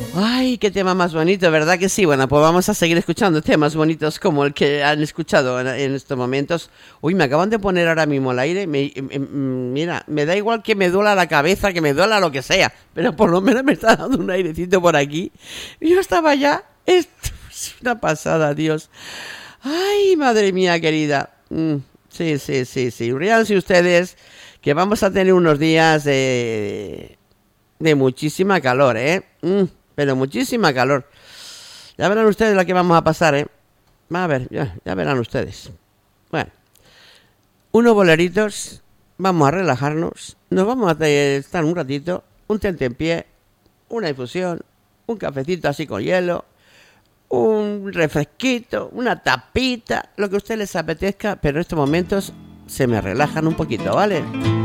Ay, qué tema más bonito, ¿verdad que sí? Bueno, pues vamos a seguir escuchando temas bonitos como el que han escuchado en estos momentos. Uy, me acaban de poner ahora mismo al aire. Mira, me da igual que me duela la cabeza, que me duela lo que sea, pero por lo menos me está dando un airecito por aquí. Yo estaba ya... Esto es una pasada, Dios. Ay, madre mía querida. Sí. Ríanse ustedes que vamos a tener unos días de muchísima calor, ¿eh? Pero muchísima calor. Ya verán ustedes la que vamos a pasar, ¿eh? A ver, ya verán ustedes. Bueno, unos boleritos, vamos a relajarnos, nos vamos a estar un ratito, un tentempié, una infusión, un cafecito así con hielo, un refresquito, una tapita, lo que a ustedes les apetezca, pero en estos momentos se me relajan un poquito, ¿vale?